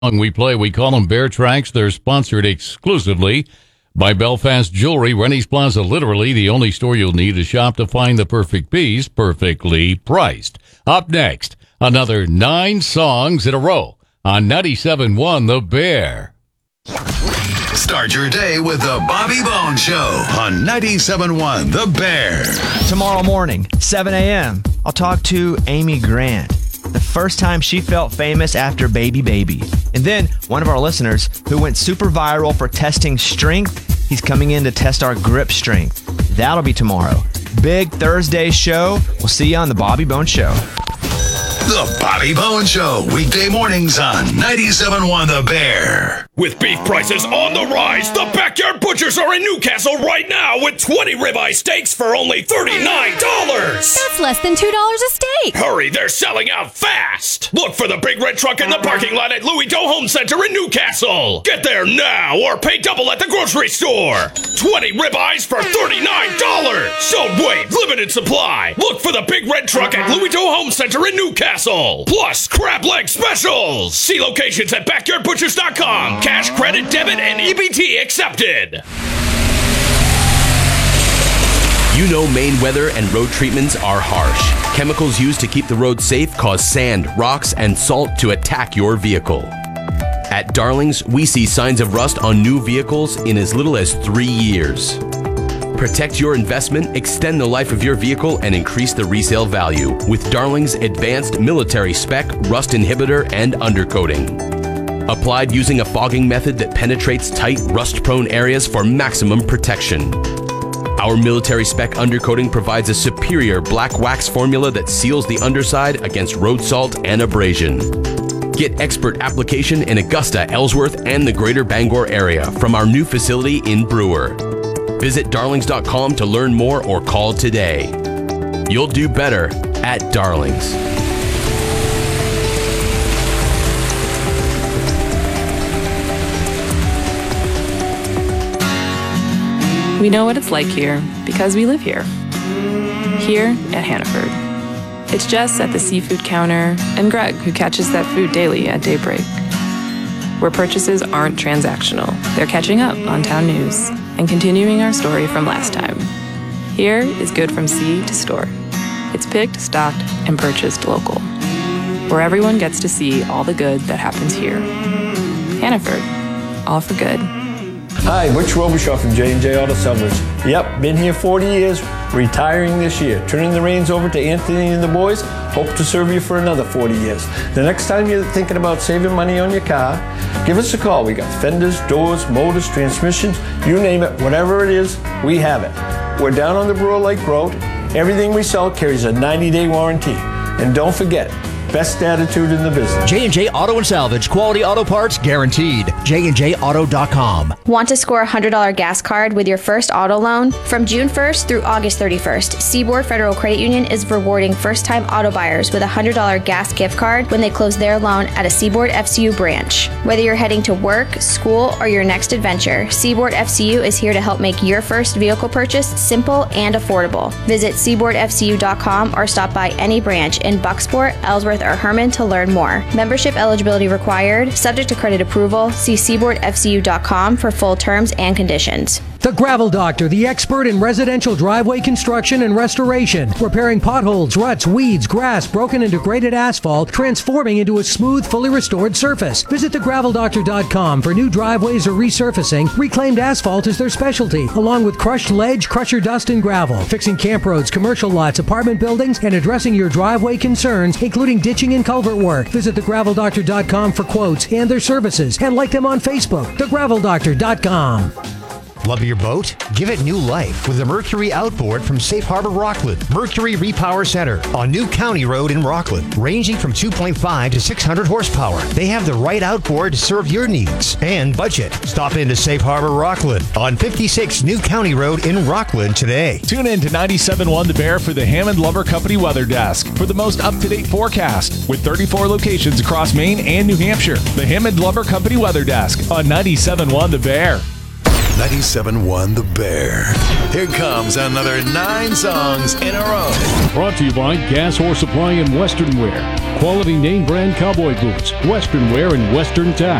We play, we call them Bear Tracks. They're sponsored exclusively by Belfast Jewelry, Rennie's Plaza, literally the only store you'll need to shop to find the perfect piece, perfectly priced. Up next, another 9 songs in a row on 97.1 The Bear. Start your day with the Bobby Bone Show on 97.1 The Bear. Tomorrow morning, 7 a.m., I'll talk to Amy Grant. The first time she felt famous after Baby. And then one of our listeners who went super viral for testing strength, he's coming in to test our grip strength. That'll be tomorrow. Big Thursday show. We'll see you on The Bobby Bone Show. The Bobby Bone Show, weekday mornings on 97.1 The Bear. With beef prices on the rise, the Backyard Butchers are in Newcastle right now with 20 ribeye steaks for only $39. That's less than $2 a steak. Hurry, they're selling out fast. Look for the big red truck in the parking lot at Louis Doe Home Center in Newcastle. Get there now or pay double at the grocery store. 20 ribeyes for $39. Don't wait, limited supply. Look for the big red truck at Louis Doe Home Center in Newcastle. Plus crab leg specials. See locations at backyardbutchers.com. Cash, credit, debit, and EBT accepted. You know Maine weather and road treatments are harsh. Chemicals used to keep the road safe cause sand, rocks, and salt to attack your vehicle. At Darling's, we see signs of rust on new vehicles in as little as 3 years. Protect your investment, extend the life of your vehicle, and increase the resale value with Darling's advanced military spec rust inhibitor and undercoating. Applied using a fogging method that penetrates tight, rust-prone areas for maximum protection. Our military spec undercoating provides a superior black wax formula that seals the underside against road salt and abrasion. Get expert application in Augusta, Ellsworth, and the greater Bangor area from our new facility in Brewer. Visit darlings.com to learn more or call today. You'll do better at Darlings. We know what it's like here because we live here. Here at Hannaford. It's Jess at the seafood counter and Greg who catches that food daily at daybreak. Where purchases aren't transactional, they're catching up on town news and continuing our story from last time. Here is good from sea to store. It's picked, stocked, and purchased local. Where everyone gets to see all the good that happens here. Hannaford, all for good. Hi, Butch Robichaud from J&J Auto Salvage. Yep, been here 40 years, retiring this year. Turning the reins over to Anthony and the boys. Hope to serve you for another 40 years. The next time you're thinking about saving money on your car, give us a call. We got fenders, doors, motors, transmissions, you name it, whatever it is, we have it. We're down on the Brewer Lake Road. Everything we sell carries a 90-day warranty. And don't forget, best attitude in the business. J&J Auto and Salvage. Quality auto parts guaranteed. JandJAuto.com. Want to score a $100 gas card with your first auto loan? From June 1st through August 31st, Seaboard Federal Credit Union is rewarding first-time auto buyers with a $100 gas gift card when they close their loan at a Seaboard FCU branch. Whether you're heading to work, school, or your next adventure, Seaboard FCU is here to help make your first vehicle purchase simple and affordable. Visit SeaboardFCU.com or stop by any branch in Bucksport, Ellsworth, or Herman to learn more. Membership eligibility required. Subject to credit approval. See SeaboardFCU.com for full terms and conditions. The Gravel Doctor, the expert in residential driveway construction and restoration, repairing potholes, ruts, weeds, grass, broken and degraded asphalt, transforming into a smooth, fully restored surface. Visit thegraveldoctor.com for new driveways or resurfacing. Reclaimed asphalt is their specialty, along with crushed ledge, crusher dust, and gravel. Fixing camp roads, commercial lots, apartment buildings, and addressing your driveway concerns, including ditching and culvert work. Visit thegraveldoctor.com for quotes and their services, and like them on Facebook. Thegraveldoctor.com. Love your boat? Give it new life with the Mercury Outboard from Safe Harbor Rockland. Mercury Repower Center on New County Road in Rockland. Ranging from 2.5 to 600 horsepower. They have the right outboard to serve your needs and budget. Stop into Safe Harbor Rockland on 56 New County Road in Rockland today. Tune in to 97.1 The Bear for the Hammond Lumber Company Weather Desk for the most up-to-date forecast with 34 locations across Maine and New Hampshire. The Hammond Lumber Company Weather Desk on 97.1 The Bear. 97.1 The Bear. Here comes another 9 songs in a row. Brought to you by Gas Horse Supply and Western Wear. Quality name brand cowboy boots, Western Wear, and Western Tack.